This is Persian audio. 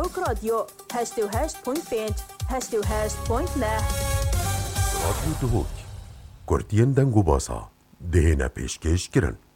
دۆک رادیۆ 88.5 88.9 رادیو دهۆک کورتیان دەنگ و باسا دهێنە پێشکەشکردن